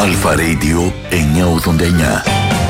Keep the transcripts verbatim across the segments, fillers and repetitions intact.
Αλφα Radio εννιακόσια ογδόντα εννιά.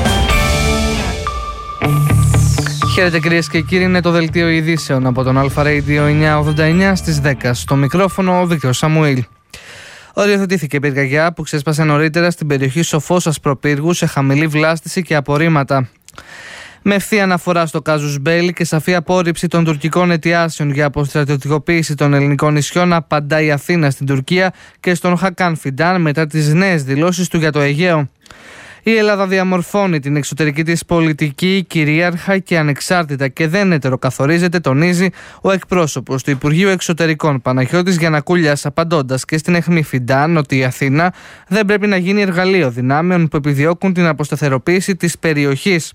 Χαίρετε κυρίες και κύριοι, είναι το δελτίο ειδήσεων από τον Αλφα Radio εννιακόσια ογδόντα εννιά στις δέκα. Στο μικρόφωνο ο Βίκτορ Σαμουήλ. Οριοθετήθηκε πυρκαγιά που ξέσπασε νωρίτερα στην περιοχή Σοφός Ασπροπύργου σε χαμηλή βλάστηση και απορρίμματα. Με ευθεία αναφορά στο κάζους μπέλι και σαφή απόρριψη των τουρκικών αιτιάσεων για αποστρατιωτικοποίηση των ελληνικών νησιών, απαντά η Αθήνα στην Τουρκία και στον Χακάν Φιντάν μετά τις νέες δηλώσεις του για το Αιγαίο. Η Ελλάδα διαμορφώνει την εξωτερική της πολιτική κυρίαρχα και ανεξάρτητα και δεν ετεροκαθορίζεται, τονίζει ο εκπρόσωπος του Υπουργείου Εξωτερικών Παναγιώτης Γιαννακούλιας, απαντώντας και στην αιχμή Φιντάν ότι η Αθήνα δεν πρέπει να γίνει εργαλείο δυνάμεων που επιδιώκουν την αποσταθεροποίηση της περιοχής.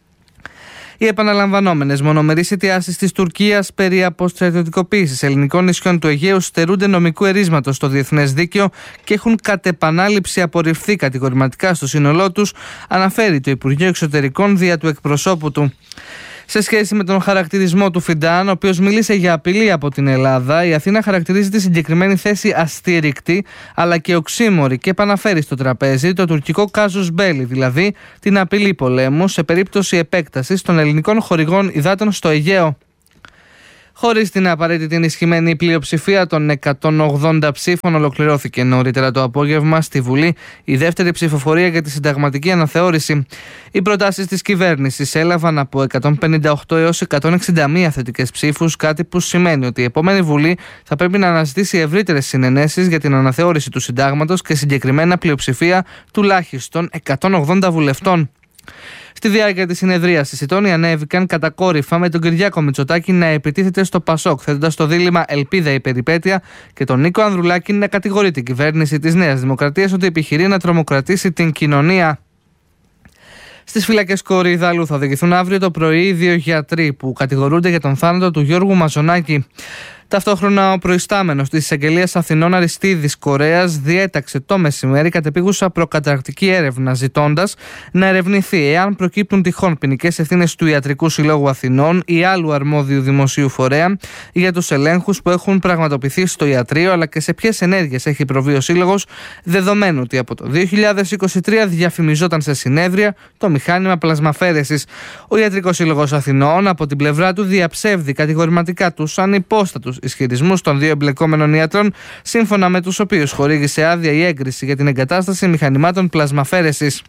Οι επαναλαμβανόμενες μονομερείς αιτιάσεις της Τουρκίας περί αποστρατιωτικοποίησης ελληνικών νησιών του Αιγαίου στερούνται νομικού ερίσματος στο διεθνές δίκαιο και έχουν κατ' επανάληψη απορριφθεί κατηγορηματικά στο σύνολό τους, αναφέρει το Υπουργείο Εξωτερικών δια του εκπροσώπου του. Σε σχέση με τον χαρακτηρισμό του Φιντάν, ο οποίος μίλησε για απειλή από την Ελλάδα, η Αθήνα χαρακτηρίζει τη συγκεκριμένη θέση αστήρικτη αλλά και οξύμορη και επαναφέρει στο τραπέζι το τουρκικό κάζους μπέλι, δηλαδή την απειλή πολέμου σε περίπτωση επέκτασης των ελληνικών χορηγών υδάτων στο Αιγαίο. Χωρίς την απαραίτητη ενισχυμένη πλειοψηφία των εκατόν ογδόντα ψήφων, ολοκληρώθηκε νωρίτερα το απόγευμα στη Βουλή η δεύτερη ψηφοφορία για τη συνταγματική αναθεώρηση. Οι προτάσεις της κυβέρνησης έλαβαν από εκατόν πενήντα οκτώ έως εκατόν εξήντα μία θετικές ψήφους, κάτι που σημαίνει ότι η επόμενη Βουλή θα πρέπει να αναζητήσει ευρύτερες συνενέσεις για την αναθεώρηση του συντάγματος και συγκεκριμένα πλειοψηφία τουλάχιστον εκατόν ογδόντα βουλευτών. Στη διάρκεια της συνεδρίασης, οι τόνοι ανέβηκαν κατακόρυφα με τον Κυριάκο Μητσοτάκη να επιτίθεται στο Πασόκ, θέτοντας το δίλημμα ελπίδα ή περιπέτεια, και τον Νίκο Ανδρουλάκη να κατηγορεί την κυβέρνηση της Νέας Δημοκρατίας ότι επιχειρεί να τρομοκρατήσει την κοινωνία. Στις φυλακές Κορυδαλού θα οδηγηθούν αύριο το πρωί δύο γιατροί που κατηγορούνται για τον θάνατο του Γιώργου Μαζονάκη. Ταυτόχρονα, ο προϊστάμενος της Εισαγγελίας Αθηνών Αριστίδης Κορέας διέταξε το μεσημέρι κατεπίγουσα προκαταρκτική έρευνα, ζητώντας να ερευνηθεί εάν προκύπτουν τυχόν ποινικές ευθύνες του Ιατρικού Συλλόγου Αθηνών ή άλλου αρμόδιου δημοσίου φορέα για τους ελέγχους που έχουν πραγματοποιηθεί στο ιατρείο, αλλά και σε ποιες ενέργειες έχει προβεί ο Σύλλογος, δεδομένου ότι από το δύο χιλιάδες είκοσι τρία διαφημιζόταν σε συνέδρια το μηχάνημα πλασμαφέρεσης. Ο Ιατρικός Σύλλογος Αθηνών από την πλευρά του διαψεύδει κατηγορηματικά τους ανυπόστατους ισχυρισμούς των δύο εμπλεκόμενων ιατρών, σύμφωνα με τους οποίους χορήγησε άδεια η έγκριση για την εγκατάσταση μηχανημάτων πλασμαφέρεσης.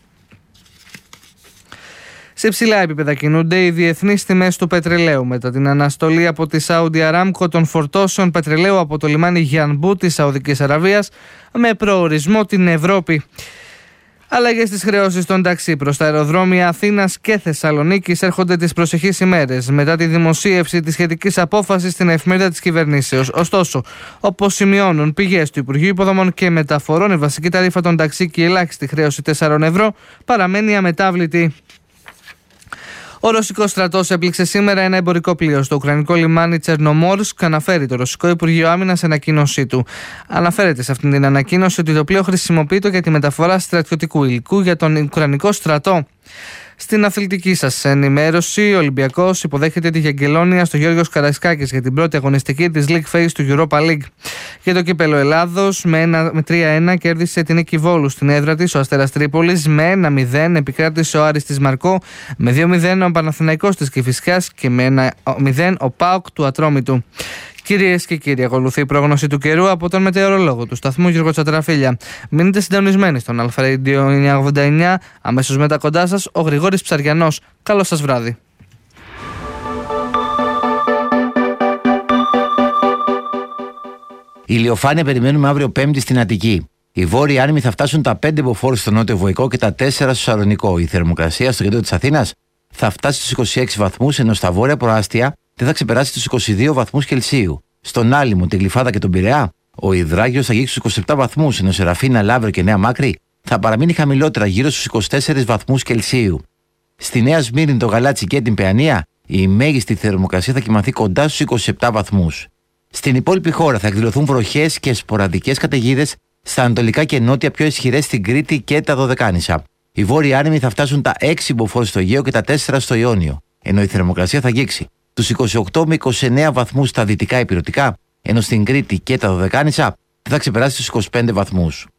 Σε υψηλά επίπεδα κινούνται οι διεθνείς τιμές του πετρελαίου μετά την αναστολή από τη Saudi Aramco των φορτώσεων πετρελαίου από το λιμάνι Γιανμπού της Σαουδικής Αραβίας με προορισμό την Ευρώπη. Αλλαγές στις χρεώσεις των ταξί προς τα αεροδρόμια Αθήνας και Θεσσαλονίκης έρχονται τις προσεχείς ημέρες μετά τη δημοσίευση της σχετικής απόφασης στην εφημερίδα της κυβερνήσεως. Ωστόσο, όπως σημειώνουν πηγές του Υπουργείου Υποδομών και Μεταφορών, η βασική ταρήφα των ταξί και η ελάχιστη χρέωση τέσσερα ευρώ παραμένει αμετάβλητη. Ο ρωσικός στρατός έπληξε σήμερα ένα εμπορικό πλοίο στο ουκρανικό λιμάνι Τσερνομόρσκ, αναφέρει το Ρωσικό Υπουργείο Άμυνας σε ανακοίνωσή του. Αναφέρεται σε αυτήν την ανακοίνωση ότι το πλοίο χρησιμοποιείται για τη μεταφορά στρατιωτικού υλικού για τον Ουκρανικό στρατό. Στην αθλητική σας ενημέρωση, ο Ολυμπιακός υποδέχεται τη Γιαγγελόνια στο Γιώργος Καραϊσκάκης για την πρώτη αγωνιστική της League Phase του Europa League. Για το κύπελο Ελλάδος, με τρία ένα κέρδισε την Νίκη Βόλου στην έδρα της ο Αστέρας Τρίπολης, με ένα μηδέν επικράτησε ο Άρης της Μαρκό, με δύο μηδέν ο Παναθηναϊκός της Κηφισιάς και με ένα μηδέν ο ΠΑΟΚ του Ατρόμητου. Κυρίες και κύριοι, ακολουθεί η πρόγνωση του καιρού από τον μετεωρολόγο του σταθμού Γιώργο Τσατραφίλια. Μείνετε συντονισμένοι στον Αλφα Radio εννιακόσια ογδόντα εννιά. Αμέσως μετά κοντά σας ο Γρηγόρης Ψαριανός. Καλό σας βράδυ. Ηλιοφάνεια περιμένουμε αύριο Πέμπτη στην Αττική. Οι βόρειοι άνεμοι θα φτάσουν τα πέντε μποφόρ στο νότιο Βοϊκό και τα τέσσερα στο Σαλονικό. Η θερμοκρασία στο κέντρο της Αθήνας θα φτάσει στους είκοσι έξι βαθμούς, ενώ στα βόρεια προάστια δεν θα ξεπεράσει τους είκοσι δύο βαθμούς Κελσίου. Στον Άλυμο, τη Γλυφάδα και τον Πειραιά, ο Ιδράγιος θα γύξει στους είκοσι επτά βαθμούς, ενώ σε Ραφίνα, Λαύριο και Νέα Μάκρη θα παραμείνει χαμηλότερα, γύρω στους είκοσι τέσσερις βαθμούς Κελσίου. Στη Νέα Σμύρνη, το Γαλάτσι και την Παιανία, η μέγιστη θερμοκρασία θα κυμανθεί κοντά στους είκοσι επτά βαθμούς. Στην υπόλοιπη χώρα θα εκδηλωθούν βροχές και σποραδικές καταιγίδες στα ανατολικά και νότια, πιο ισχυρές στην Κρήτη και τα Δωδεκάνησα. Οι βόρειοι άνεμοι θα φτάσουν τα έξι μποφόρ στο Αιγαίο και τα τέσσερα στο Ιόνιο, ενώ η θερμοκρασία θα αγγίξει τους είκοσι οκτώ με είκοσι εννέα βαθμούς στα δυτικά ηπειρωτικά, ενώ στην Κρήτη και τα Δωδεκάνησα θα ξεπεράσει τους είκοσι πέντε βαθμούς.